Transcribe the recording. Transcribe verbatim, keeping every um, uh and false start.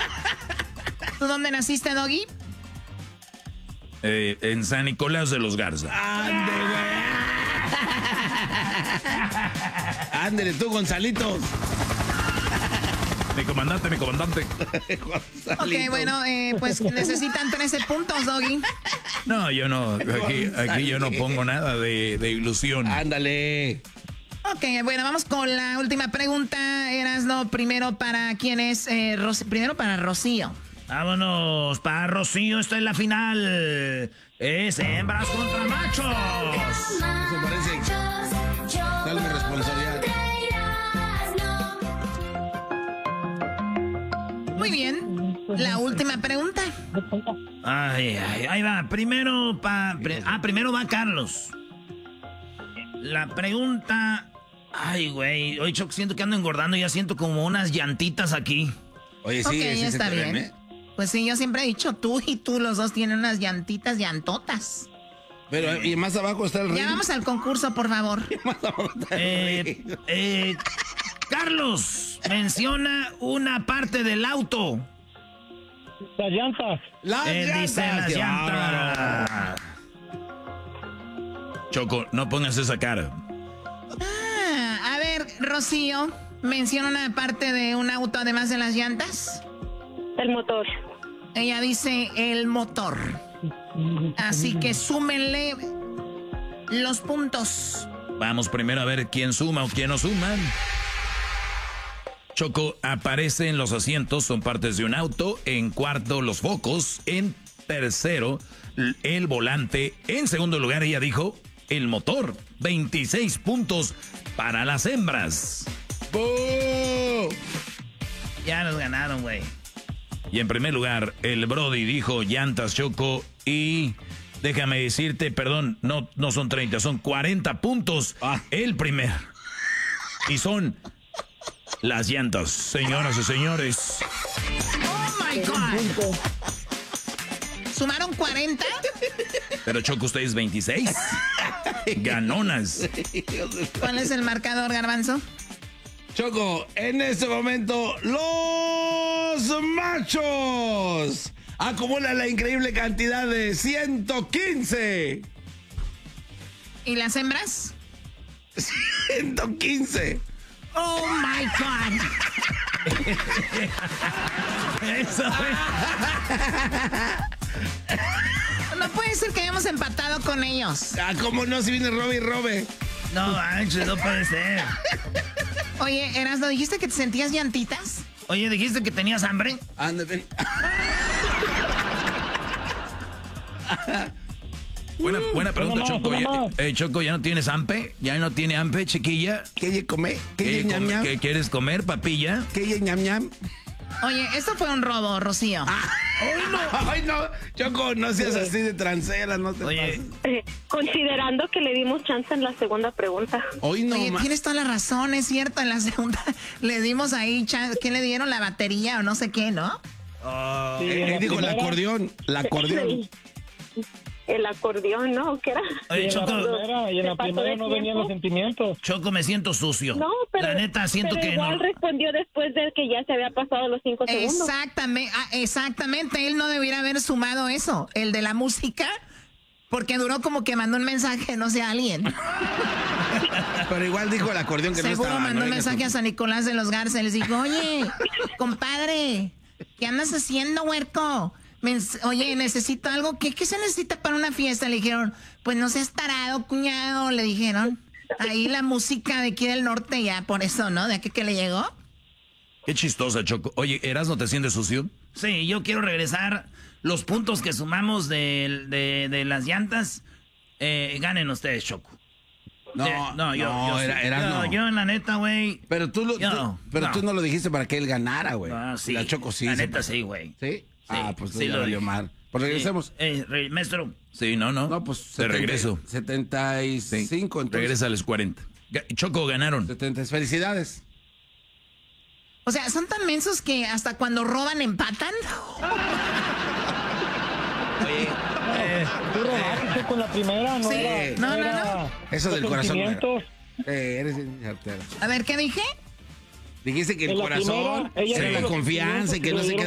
¿Tú dónde naciste, Doggy? Eh, en San Nicolás de los Garza. ¡Ande, güey! ¡Ándele tú, Gonzalitos! Mi comandante, mi comandante. Ok, bueno, eh, pues necesitan trece puntos, Doggy. No, yo no. Aquí, aquí yo no pongo nada de, de ilusión. ¡Ándale! Ok, bueno, vamos con la última pregunta. Erasno, primero para quién es, eh, Ros- primero para Rocío. Vámonos, para Rocío, esta es la final. Es hembras contra machos. Eso parece. Dale mi responsabilidad. Muy bien, la última pregunta. Ay, ay, ahí va. Primero pa, pri- ah, primero va Carlos. La pregunta. Ay, güey. Hoy Choc, siento que ando engordando. Ya siento como unas llantitas aquí. Oye, Ok, sí, sí, está se te bien. ven, ¿eh? Pues sí, yo siempre he dicho, tú y tú los dos tienen unas llantitas llantotas. Pero, y más abajo está el ring. Ya vamos al concurso, por favor. Más abajo está el Eh, ring. eh, Carlos, menciona una parte del auto. Las llantas. Las Él llantas. dice las ¡Qué bárbaro! llantas. Choco, no pongas esa cara. Ah, a ver, Rocío, menciona una parte de un auto además de las llantas. El motor. Ella dice el motor. Así que súmenle los puntos. Vamos primero a ver quién suma o quién no suma. Choco, aparecen los asientos, son partes de un auto. En cuarto, los focos. En tercero, el volante. En segundo lugar, ella dijo el motor. veintiséis puntos para las hembras. ¡Bú! Ya nos ganaron, güey. Y en primer lugar, el Brody dijo llantas, Choco. Y déjame decirte, perdón, no, no son treinta, son cuarenta puntos. Ah. El primer. Y son las llantas, señoras y señores. Oh my God. ¿Sumaron cuarenta? Pero Choco, ustedes veintiséis. Ganonas. ¿Cuál es el marcador, Garbanzo? Choco, en este momento, los machos acumulan la increíble cantidad de ciento quince. ¿Y las hembras? ciento quince. Oh my God. Eso, güey. No puede ser que hayamos empatado con ellos. Ah, ¿cómo no? Si viene Robe y Robe. No manches, no puede ser. Oye, Erasno, ¿dijiste que te sentías llantitas? Oye, ¿dijiste que tenías hambre? Ande, ven. Buena, buena pregunta, Una más, Choco. una Ya- más. eh, Choco, ¿ya no tienes ampe? ¿Ya no tiene ampe, chiquilla? ¿Qué ye come? ¿Qué ¿Qué, ye ñam come- ñam? qué quieres comer, papilla? ¿Qué ye ñam ñam? Oye, esto fue un robo, Rocío. ¡Ay, no! ¡Ay, no! Choco, no seas así de transera, no te Oye, pases. Eh, considerando que le dimos chance en la segunda pregunta. Hoy no, Oye, ma- tienes toda la razón, es cierto. En la segunda le dimos ahí, chan- ¿qué le dieron? La batería o no sé qué, ¿no? Sí, Eh, en eh, la digo, el primera- acordeón, el acordeón. El acordeón, ¿no? ¿Qué era? oye, Y en la Choco, primera, y en la ¿Se pasó primera de no venían tiempo? los sentimientos. Choco, me siento sucio. No, pero, La neta, siento pero que igual no. respondió después de que ya se había pasado los cinco segundos. Exactamente, ah, exactamente. Él no debiera haber sumado eso, el de la música, porque duró como que mandó un mensaje, no sé, a alguien. Pero igual dijo el acordeón que no Seguro estaba. mandó ¿no? un mensaje a San Nicolás de los Garza y les dijo, oye, compadre, ¿qué andas haciendo, huerco? Mens- Oye, necesito algo. ¿Qué, ¿Qué se necesita para una fiesta? Le dijeron, pues no seas tarado, cuñado, le dijeron. Ahí la música de aquí del norte ya, por eso, ¿no? De aquí que le llegó. Qué chistosa, Choco. Oye, ¿Eras no te sientes sucio? Sí, yo quiero regresar los puntos que sumamos de, de, de las llantas. Eh, ganen ustedes, Choco. No, Eh, no, yo, no, yo, era, sí. eras yo, no. yo, la neta, güey. Pero tú, lo, Yo, tú- pero no. tú no lo dijiste para que él ganara, güey. Ah, sí. La Choco sí. La se- neta, sí, güey. ¿Sí? Ah, pues sí sí lo lo valió dije. mal. Pues regresemos. Eh, re- maestro. Sí, no, no. No, pues Te setenta regreso. setenta y Sí. cinco, entonces. Regresa a los cuarenta. Ga- Choco, ganaron. setenta. Felicidades. O sea, son tan mensos que hasta cuando roban empatan. Eh, Tú robaste con la primera, no Sí. era. No, no, era Eso del los corazón no era. sentimientos. Eh, eres certera. A ver, ¿qué dije? Dijiste que el En la corazón, primera, ella que dijo la los confianza y que no sentimientos sé que qué.